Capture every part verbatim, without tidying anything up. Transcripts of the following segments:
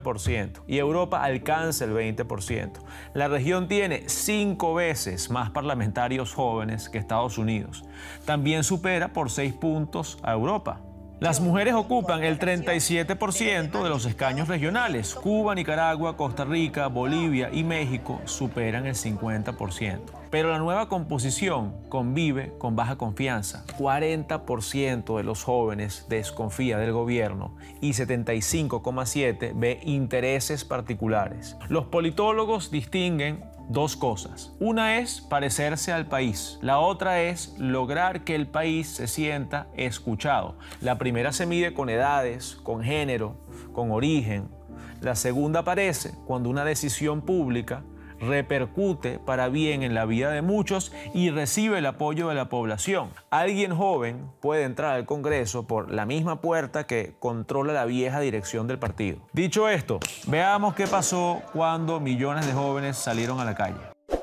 por ciento y Europa alcanza el veinte por ciento. La región tiene cinco veces más parlamentarios jóvenes que Estados Unidos. También supera por seis puntos a Europa. Las mujeres ocupan el treinta y siete por ciento de los escaños regionales. Cuba, Nicaragua, Costa Rica, Bolivia y México superan el cincuenta por ciento. Pero la nueva composición convive con baja confianza. cuarenta por ciento de los jóvenes desconfía del gobierno y setenta y cinco coma siete por ciento ve intereses particulares. Los politólogos distinguen dos cosas. Una es parecerse al país. La otra es lograr que el país se sienta escuchado. La primera se mide con edades, con género, con origen. La segunda aparece cuando una decisión pública repercute para bien en la vida de muchos y recibe el apoyo de la población. Alguien joven puede entrar al Congreso por la misma puerta que controla la vieja dirección del partido. Dicho esto, veamos qué pasó cuando millones de jóvenes salieron a la calle.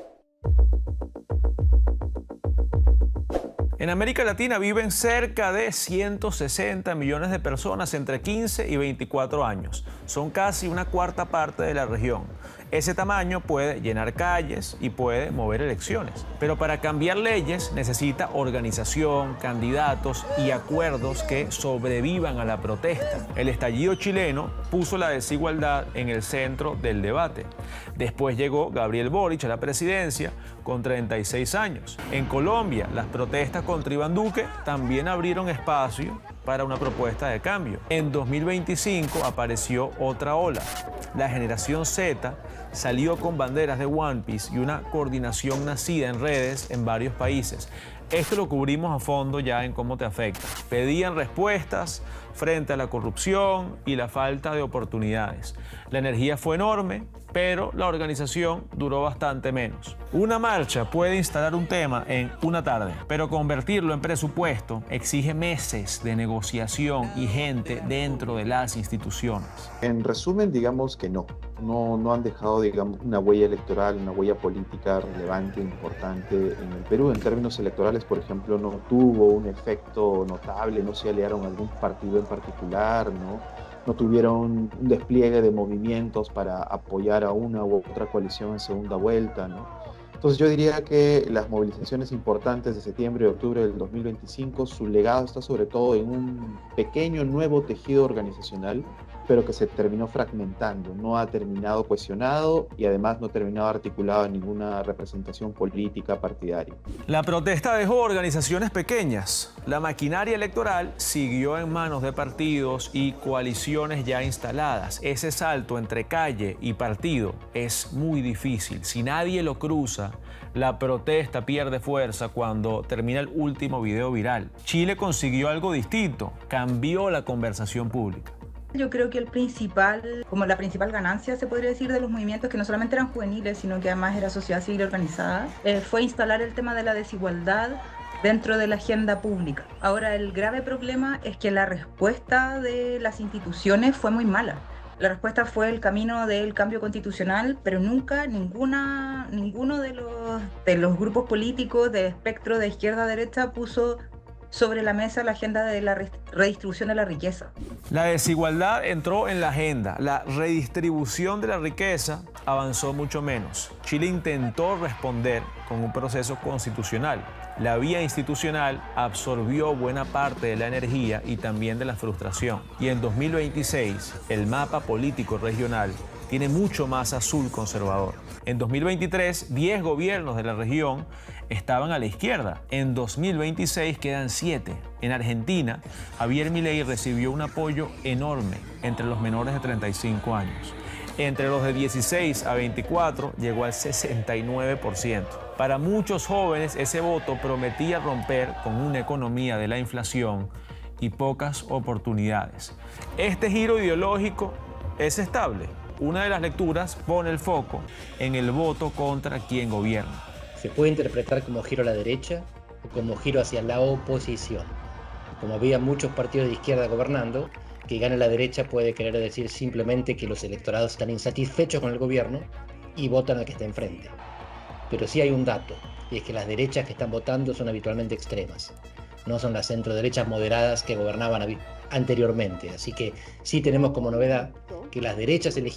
En América Latina viven cerca de ciento sesenta millones de personas entre quince y veinticuatro años. Son casi una cuarta parte de la región. Ese tamaño puede llenar calles y puede mover elecciones. Pero para cambiar leyes necesita organización, candidatos y acuerdos que sobrevivan a la protesta. El estallido chileno puso la desigualdad en el centro del debate. Después llegó Gabriel Boric a la presidencia con treinta y seis años. En Colombia, las protestas contra Iván Duque también abrieron espacio para una propuesta de cambio. En dos mil veinticinco apareció otra ola. La generación Z salió con banderas de One Piece y una coordinación nacida en redes en varios países. Esto lo cubrimos a fondo ya en Cómo Te Afecta. Pedían respuestas frente a la corrupción y la falta de oportunidades. La energía fue enorme, pero la organización duró bastante menos. Una marcha puede instalar un tema en una tarde, pero convertirlo en presupuesto exige meses de negociación y gente dentro de las instituciones. En resumen, digamos que no. No, no han dejado, digamos, una huella electoral, una huella política relevante, importante en el Perú. En términos electorales, por ejemplo, no tuvo un efecto notable, no se aliaron a algún partido en particular, ¿no? No tuvieron un despliegue de movimientos para apoyar a una u otra coalición en segunda vuelta, ¿no? Entonces yo diría que las movilizaciones importantes de septiembre y octubre del dos mil veinticinco, su legado está sobre todo en un pequeño nuevo tejido organizacional, pero que se terminó fragmentando, no ha terminado cohesionado y además no ha terminado articulado en ninguna representación política partidaria. La protesta dejó organizaciones pequeñas. La maquinaria electoral siguió en manos de partidos y coaliciones ya instaladas. Ese salto entre calle y partido es muy difícil. Si nadie lo cruza, la protesta pierde fuerza cuando termina el último video viral. Chile consiguió algo distinto, cambió la conversación pública. Yo creo que el principal, como la principal ganancia, se podría decir, de los movimientos que no solamente eran juveniles, sino que además era sociedad civil organizada, eh, fue instalar el tema de la desigualdad dentro de la agenda pública. Ahora, el grave problema es que la respuesta de las instituciones fue muy mala. La respuesta fue el camino del cambio constitucional, pero nunca ninguna, ninguno de los, de los grupos políticos del espectro de izquierda a derecha puso sobre la mesa la agenda de la redistribución de la riqueza. La desigualdad entró en la agenda. La redistribución de la riqueza avanzó mucho menos. Chile intentó responder con un proceso constitucional. La vía institucional absorbió buena parte de la energía y también de la frustración. Y en dos mil veintiséis, el mapa político regional tiene mucho más azul conservador. En dos mil veintitrés, diez gobiernos de la región estaban a la izquierda. En dos mil veintiséis quedan siete. En Argentina, Javier Milei recibió un apoyo enorme entre los menores de treinta y cinco años. Entre los de dieciséis a veinticuatro llegó al sesenta y nueve por ciento. Para muchos jóvenes, ese voto prometía romper con una economía de la inflación y pocas oportunidades. Este giro ideológico es estable. Una de las lecturas pone el foco en el voto contra quien gobierna. Se puede interpretar como giro a la derecha o como giro hacia la oposición. Como había muchos partidos de izquierda gobernando, que gane la derecha puede querer decir simplemente que los electorados están insatisfechos con el gobierno y votan al que está enfrente. Pero sí hay un dato, y es que las derechas que están votando son habitualmente extremas. No son las centro-derechas moderadas que gobernaban anteriormente. Así que sí tenemos como novedad que las derechas elegidas